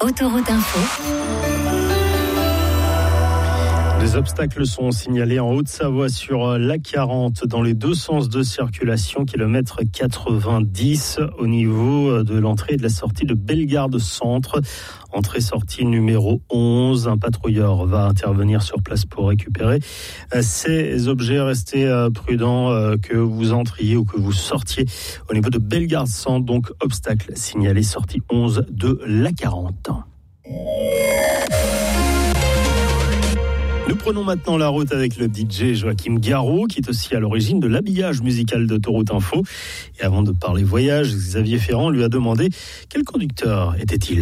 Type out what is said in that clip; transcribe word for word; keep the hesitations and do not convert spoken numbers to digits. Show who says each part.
Speaker 1: Autoroute Info.
Speaker 2: Des obstacles sont signalés en Haute-Savoie sur l'A quarante dans les deux sens de circulation, kilomètre quatre-vingt-dix au niveau de l'entrée et de la sortie de Bellegarde Centre. Entrée-sortie numéro onze. Un patrouilleur va intervenir sur place pour récupérer ces objets. Restez prudents que vous entriez ou que vous sortiez au niveau de Bellegarde Centre. Donc obstacle signalé, sortie onze de l'A quarante. Nous prenons maintenant la route avec le D J Joachim Garraud, qui est aussi à l'origine de l'habillage musical d'Autoroute Info. Et avant de parler voyage, Xavier Ferrand lui a demandé quel conducteur était-il ?